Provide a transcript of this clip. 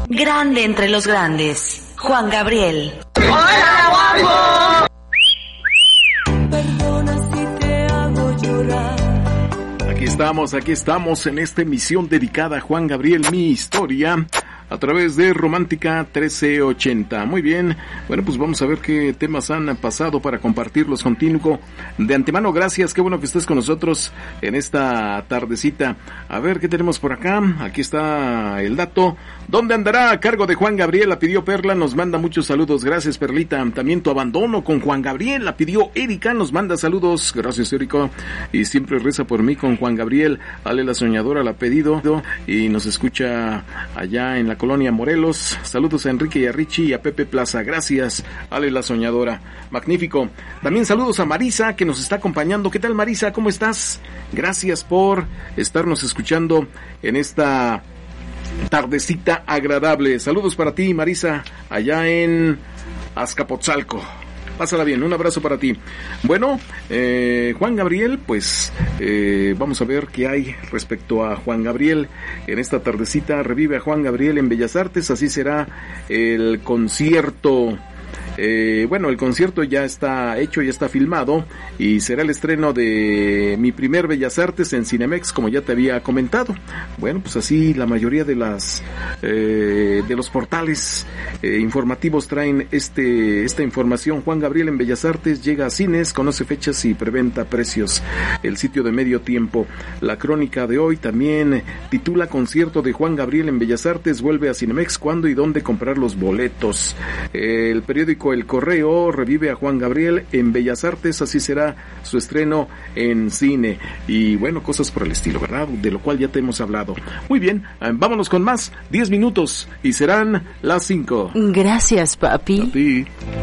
Grande entre los grandes, Juan Gabriel. ¡Hola, guapo! Perdona si te hago llorar. Aquí estamos en esta emisión dedicada a Juan Gabriel, mi historia, a través de Romántica 1380. Muy bien, bueno, pues vamos a ver qué temas han pasado para compartirlos contigo. De antemano, gracias, qué bueno que estés con nosotros en esta tardecita. A ver qué tenemos por acá. Aquí está el dato. ¿Dónde andará? A cargo de Juan Gabriel, la pidió Perla, nos manda muchos saludos. Gracias, Perlita. También Tu abandono con Juan Gabriel, la pidió Erika, nos manda saludos. Gracias, Erika. Y siempre reza por mí con Juan Gabriel. Ale la soñadora la ha pedido y nos escucha allá en la colonia Morelos. Saludos a Enrique y a Richie y a Pepe Plaza. Gracias, Ale la soñadora. Magnífico. También saludos a Marisa, que nos está acompañando. ¿Qué tal, Marisa? ¿Cómo estás? Gracias por estarnos escuchando en esta tardecita agradable. Saludos para ti, Marisa, allá en Azcapotzalco. Pásala bien, un abrazo para ti. Bueno, Juan Gabriel, pues vamos a ver qué hay respecto a Juan Gabriel. En esta tardecita revive a Juan Gabriel en Bellas Artes, así será el concierto. Bueno, el concierto ya está hecho, ya está filmado y será el estreno de Mi Primer Bellas Artes en Cinemex, como ya te había comentado. Bueno, pues así la mayoría de los portales informativos traen esta información. Juan Gabriel en Bellas Artes llega a cines, conoce fechas y preventa precios. El sitio de Medio Tiempo. La crónica de hoy también titula Concierto de Juan Gabriel en Bellas Artes, vuelve a Cinemex, ¿cuándo y dónde comprar los boletos? El periódico El Correo revive a Juan Gabriel en Bellas Artes, así será su estreno en cine. Y bueno, cosas por el estilo, ¿verdad? De lo cual ya te hemos hablado. Muy bien, vámonos con más. 10 minutos y serán las 5. Gracias, papi. A ti.